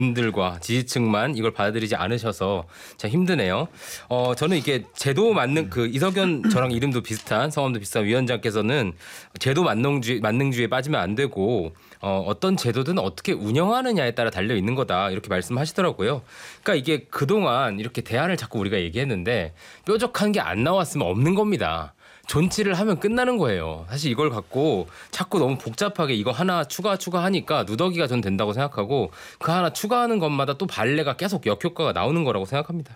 분들과 지지층만 이걸 받아들이지 않으셔서 참 힘드네요. 저는 이게 제도 만능 그 이석연 저랑 이름도 비슷한 성함도 비슷한 위원장께서는 제도 만능주의에 빠지면 안 되고 어떤 제도든 어떻게 운영하느냐에 따라 달려 있는 거다 이렇게 말씀하시더라고요. 그러니까 이게 그동안 이렇게 대안을 자꾸 우리가 얘기했는데 뾰족한 게 안 나왔으면 없는 겁니다. 존치를 하면 끝나는 거예요. 사실 이걸 갖고 자꾸 너무 복잡하게 이거 하나 추가하니까 누더기가 전 된다고 생각하고 그 하나 추가하는 것마다 또 발레가 계속 역효과가 나오는 거라고 생각합니다.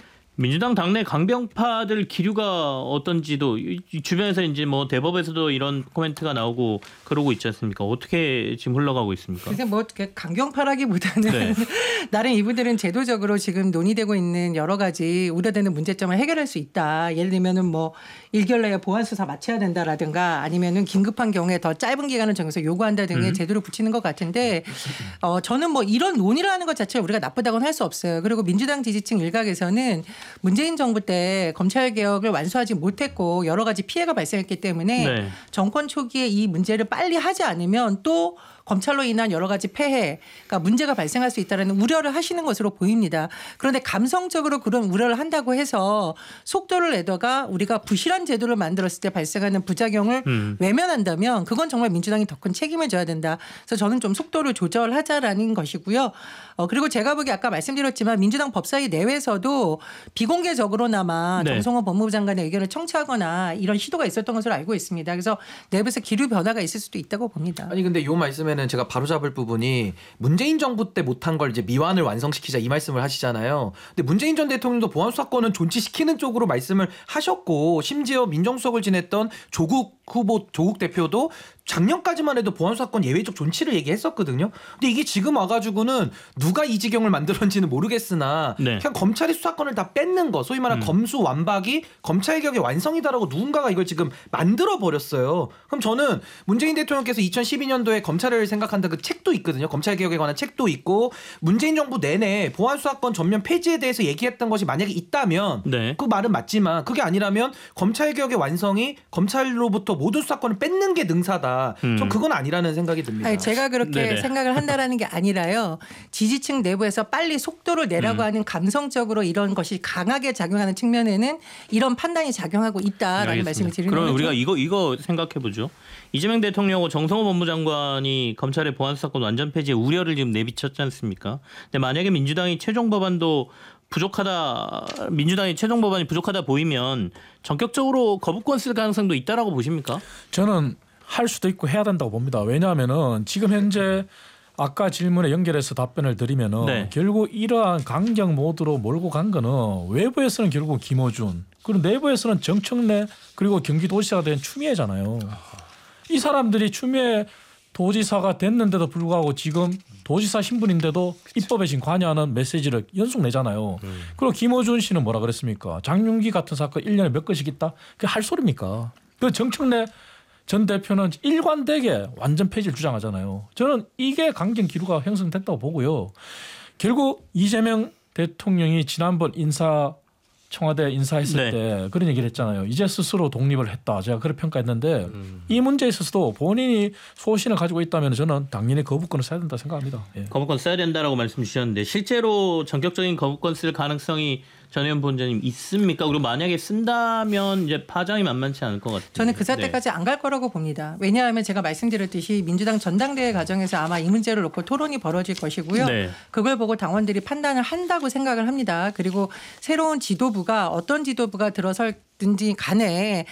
민주당 당내 강경파들 기류가 어떤지도 주변에서 이제 뭐 대법에서도 이런 코멘트가 나오고 그러고 있지 않습니까? 어떻게 지금 흘러가고 있습니까? 그래서 뭐 강경파라기보다는 네. 나름 이분들은 제도적으로 지금 논의되고 있는 여러 가지 우려되는 문제점을 해결할 수 있다. 예를 들면은 뭐 1개월 내에 보안 수사 마쳐야 된다라든가 아니면은 긴급한 경우에 더 짧은 기간을 정해서 요구한다 등의 제도를 붙이는 것 같은데 저는 뭐 이런 논의를 하는 것 자체가 우리가 나쁘다고는 할 수 없어요. 그리고 민주당 지지층 일각에서는 문재인 정부 때 검찰 개혁을 완수하지 못했고 여러 가지 피해가 발생했기 때문에 네. 정권 초기에 이 문제를 빨리 하지 않으면 또 검찰로 인한 여러 가지 폐해, 그러니까 문제가 발생할 수 있다는 우려를 하시는 것으로 보입니다. 그런데 감성적으로 그런 우려를 한다고 해서 속도를 내다가 우리가 부실한 제도를 만들었을 때 발생하는 부작용을 외면한다면 그건 정말 민주당이 더 큰 책임을 져야 된다. 그래서 저는 좀 속도를 조절하자라는 것이고요. 그리고 제가 보기에 아까 말씀드렸지만 민주당 법사위 내외에서도 비공개적으로나마 네. 정성호 법무부 장관의 의견을 청취하거나 이런 시도가 있었던 것으로 알고 있습니다. 그래서 내부에서 기류 변화가 있을 수도 있다고 봅니다. 아니 근데 이 말씀에는 제가 바로잡을 부분이 문재인 정부 때 못한 걸 이제 미완을 완성시키자 이 말씀을 하시잖아요. 근데 문재인 전 대통령도 보안수사권은 존치시키는 쪽으로 말씀을 하셨고 심지어 민정수석을 지냈던 조국 대표도 작년까지만 해도 보안수사권 예외적 존치를 얘기했었거든요. 근데 이게 지금 와가지고는 누가 이 지경을 만들었는지는 모르겠으나 네. 그냥 검찰이 수사권을 다 뺏는 거 소위 말하는 검수완박이 검찰개혁의 완성이다라고 누군가가 이걸 지금 만들어버렸어요. 그럼 저는 문재인 대통령께서 2012년도에 검찰을 생각한다 그 책도 있거든요. 검찰개혁에 관한 책도 있고 문재인 정부 내내 보안수사권 전면 폐지에 대해서 얘기했던 것이 만약에 있다면 네. 그 말은 맞지만 그게 아니라면 검찰개혁의 완성이 검찰로부터 모든 수사권을 뺏는 게 능사다. 전 그건 아니라는 생각이 듭니다. 아니, 제가 그렇게 네네. 생각을 한다라는 게 아니라요. 지지층 내부에서 빨리 속도를 내라고 하는 감성적으로 이런 것이 강하게 작용하는 측면에는 이런 판단이 작용하고 있다라는 알겠습니다. 말씀을 드리는 거죠. 그러면 우리가 이거 생각해 보죠. 이재명 대통령하고 정성호 법무장관이 검찰의 보안수사권 완전 폐지에 우려를 지금 내비쳤지 않습니까? 근데 만약에 민주당이 최종 법안이 부족하다 보이면 전격적으로 거부권 쓸 가능성도 있다라고 보십니까? 저는 할 수도 있고 해야 된다고 봅니다. 왜냐하면은 지금 현재 아까 질문에 연결해서 답변을 드리면은 네. 결국 이러한 강경 모드로 몰고 간 거는 외부에서는 결국 김어준 그리고 내부에서는 정청래 그리고 경기도지사가 된 추미애잖아요. 이 사람들이 추미애 도지사가 됐는데도 불구하고 지금 도지사 신분인데도 입법에 지금 관여하는 메시지를 연속 내잖아요. 그리고 김어준 씨는 뭐라 그랬습니까? 장윤기 같은 사건 1년에 몇 건씩 있다? 그게 할 소리입니까? 그 정청래 전 대표는 일관되게 완전 폐지를 주장하잖아요. 저는 이게 강경 기류가 형성됐다고 보고요. 결국 이재명 대통령이 지난번 청와대 인사했을 네. 때 그런 얘기를 했잖아요. 이제 스스로 독립을 했다. 제가 그렇게 평가했는데 이 문제에 있어서도 본인이 소신을 가지고 있다면 저는 당연히 거부권을 써야 된다 생각합니다. 예. 거부권 써야 된다라고 말씀 주셨는데 실제로 전격적인 거부권 쓸 가능성이 전 의원 본자님 있습니까? 그리고 만약에 쓴다면 이제 파장이 만만치 않을 것 같아요. 저는 그 사태까지 안 갈 거라고 봅니다. 왜냐하면 제가 말씀드렸듯이 민주당 전당대회 과정에서 아마 이 문제를 놓고 토론이 벌어질 것이고요. 네. 그걸 보고 당원들이 판단을 한다고 생각을 합니다. 그리고 새로운 지도부가 어떤 지도부가 들어설든지 간에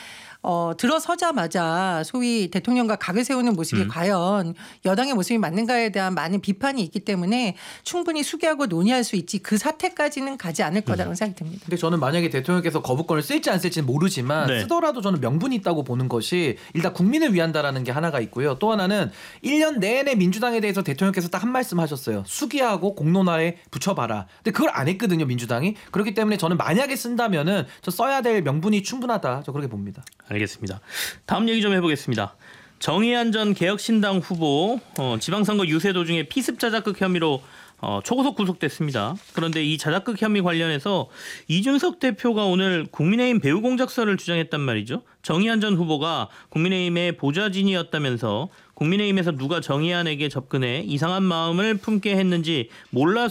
들어서자마자 소위 대통령과 각을 세우는 모습이 과연 여당의 모습이 맞는가에 대한 많은 비판이 있기 때문에 충분히 수기하고 논의할 수 있지 그 사태까지는 가지 않을 거라고 생각이 듭니다. 근데 저는 만약에 대통령께서 거부권을 쓸지 안 쓸지는 모르지만 네. 쓰더라도 저는 명분이 있다고 보는 것이 일단 국민을 위한다라는 게 하나가 있고요. 또 하나는 1년 내내 민주당에 대해서 대통령께서 딱 한 말씀 하셨어요. 수기하고 공론화에 붙여봐라. 근데 그걸 안 했거든요. 민주당이. 그렇기 때문에 저는 만약에 쓴다면은 저 써야 될 명분이 충분하다. 저 그렇게 봅니다. 알겠습니다. 다음 얘기 좀 해보겠습니다. 정의안 전 개혁신당 후보 지방선거 유세 도중에 피습 자작극 혐의로 초고속 구속됐습니다. 그런데 이 자작극 혐의 관련해서 이준석 대표가 오늘 국민의힘 배우공작설을 주장했단 말이죠. 정의안 전 후보가 국민의힘의 보좌진이었다면서 국민의힘에서 누가 정의안에게 접근해 이상한 마음을 품게 했는지 몰라서